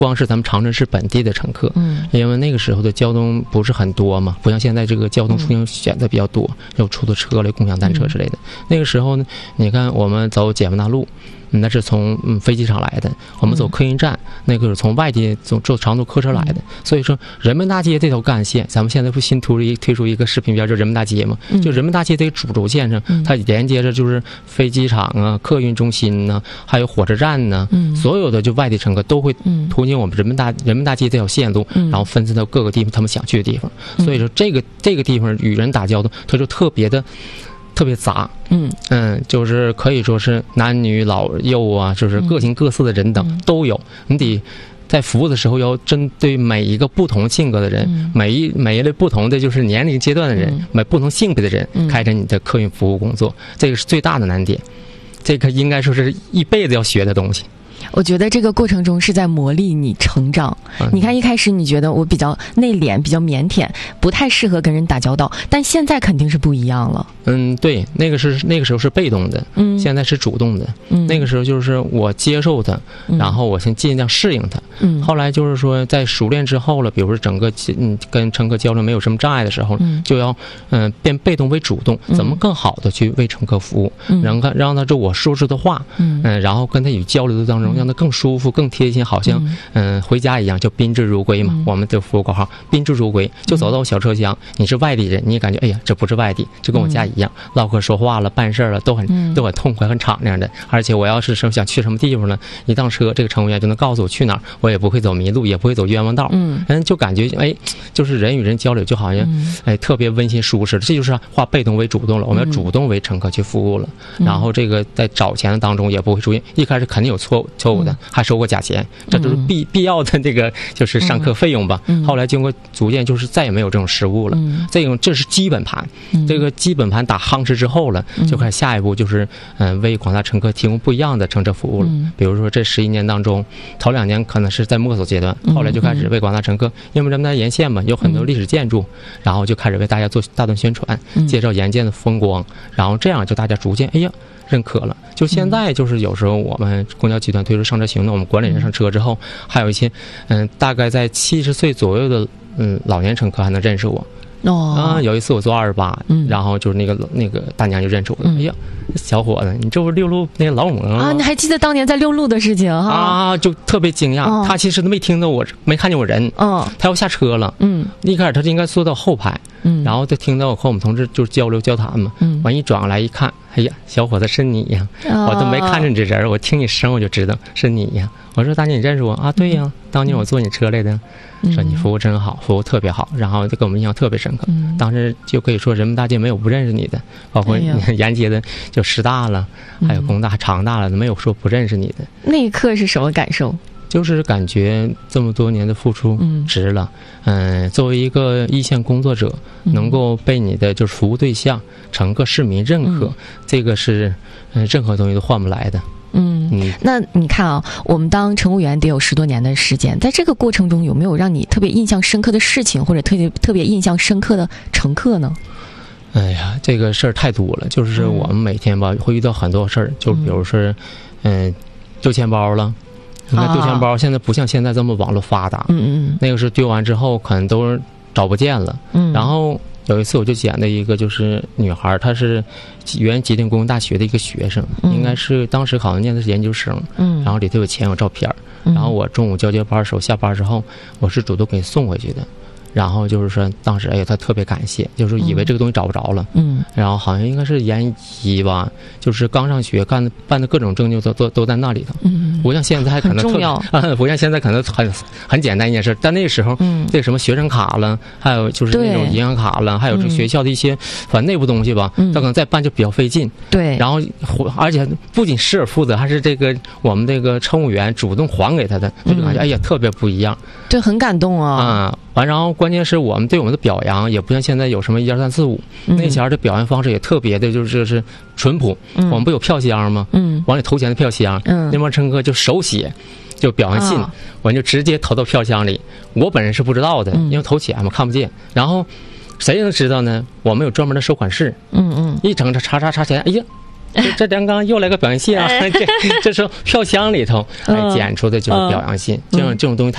光是咱们长春市本地的乘客，因为那个时候的交通不是很多嘛，不像现在这个交通出行选择比较多，有出租车类、共享单车之类的。那个时候呢，你看我们走解放大路，那是从飞机场来的，我们走客运站，那个是从外地坐长途客车来的。所以说人民大街这条干线，咱们现在不新推出一个视频片叫人民大街嘛，就人民大街这个主轴线上，它连接着就是飞机场啊、客运中心呢，还有火车站呢，所有的就外地乘客都会途经我们人民大街这条线路，然后分散到各个地方他们想去的地方。所以说这个地方与人打交道，它就特别杂，就是可以说是男女老幼啊，就是各形各色的人等都有。你得在服务的时候要针对每一个不同性格的人，每一类不同的就是年龄阶段的人，不同性别的人，开展你的客运服务工作，这个是最大的难点，这个应该说是一辈子要学的东西。 我觉得这个过程中是在磨砺你成长。你看一开始你觉得我比较内敛、比较腼腆，不太适合跟人打交道，但现在肯定是不一样了。 对，那个时候是被动的，现在是主动的。那个时候就是我接受它，然后我先尽量适应它。后来就是说在熟练之后了，比如说整个跟乘客交流没有什么障碍的时候，就要变被动为主动，怎么更好的去为乘客服务，让他就我说出的话，然后跟他与交流的当中，让他更舒服、更贴心，好像回家一样，叫宾至如归嘛。我们的服务口号宾至如归，就走到小车厢，你是外地人，你感觉哎呀这不是外地，就跟我家一样，唠嗑说话了、办事了都很痛快、很敞亮的。而且我要是想去什么地方呢，一上车这个乘务员就能告诉我去哪儿，我也不会走迷路，也不会走冤枉道。就感觉就是人与人交流就好像特别温馨舒适，这就是化被动为主动了。我们要主动为乘客去服务了，然后这个在找钱的当中也不会出现，一开始肯定有错误的，还收过假钱，这都是必要的这个就是上课费用吧。后来经过逐渐就是再也没有这种失误了。这是基本盘，这个基本盘打夯实之后了，就开始下一步就是为广大乘客提供不一样的乘车服务了。比如说这11年当中，头2年可能是在摸索阶段，后来就开始为广大乘客，因为咱们在沿线嘛有很多历史建筑，然后就开始为大家做大段宣传，介绍沿线的风光，然后这样就大家逐渐认可了。就现在就是有时候我们公交集团推出上车行动，我们管理人上车之后，还有一些大概在70岁左右的老年乘客还能认识我。有一次我坐28，然后就是那个大娘就认识我了。哎呀，小伙子，你这不是6路那个老母啊？ 你还记得当年在6路的事情哈？ 就特别惊讶。他其实都没听到我，没看见我人。他要下车了。一开始他就应该坐到后排。然后就听到我和我们同事就是交流交谈嘛。完一转过来一看，哎呀，小伙子是你呀！我都没看着你这人，我听你声我就知道是你呀。我说大姐你认识我啊？对呀，当年我坐你车来的。说你服务真好，服务特别好，然后就跟我们印象特别深刻。当时就可以说人民大街没有不认识你的，包括沿街的就师大了，还有工大、长大了，没有说不认识你的。 那一刻是什么感受？ 就是感觉这么多年的付出值了。作为一个一线工作者，能够被你的就是服务对象、乘客、市民认可，这个是任何东西都换不来的。 那你看啊，我们当乘务员得有10多年的时间，在这个过程中有没有让你特别印象深刻的事情，或者特别印象深刻的乘客呢？ 哎呀，这个事儿太多了，就是我们每天吧会遇到很多事儿，就比如说丢钱包了。你看丢钱包现在不像现在这么网络发达，那个是丢完之后可能都找不见了。然后有一次我就捡了一个就是女孩，她是原吉林工业大学的一个学生，应该是当时好像念的是研究生。然后里头有钱有照片，然后我中午交接班的时候下班之后，我是主动给送回去的。然后就是说当时他特别感谢，就是以为这个东西找不着了。然后好像应该是研一吧，就是刚上学办的各种证件都在那里头。不像现在可能很重要不像现在可能很简单一件事，但那个时候这个什么学生卡了，还有就是那种银行卡了，还有这学校的一些反正内部东西吧，他可能再办就比较费劲。对，然后而且不仅师尔负责，还是这个我们这个乘务员主动还给他的，就感觉哎呀特别不一样， 对，很感动啊。 然后关键是我们对我们的表扬也不像现在有什么1、2、3、4、5，那前的表扬方式也特别的就是淳朴。我们不有票箱吗？往里投钱的票箱，那帮乘客就手写就表扬信，我就直接投到票箱里。我本人是不知道的，因为投钱嘛看不见。然后谁能知道呢？我们有专门的收款室，一整查钱，哎呀。这刚刚又来个表扬信啊！这是票箱里头捡出的就是表扬信，这种东西